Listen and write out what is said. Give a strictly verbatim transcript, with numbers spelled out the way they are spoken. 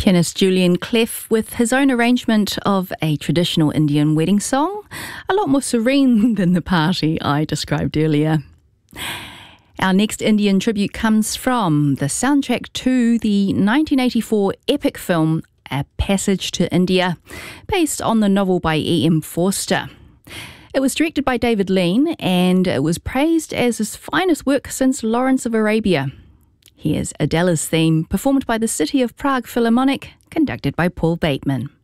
Pianist Julian Cleff with his own arrangement of a traditional Indian wedding song, a lot more serene than the party I described earlier. Our next Indian tribute comes from the soundtrack to the nineteen eighty-four epic film A Passage to India, based on the novel by E M Forster. It was directed by David Lean and it was praised as his finest work since Lawrence of Arabia. Here's Adela's theme, performed by the City of Prague Philharmonic, conducted by Paul Bateman.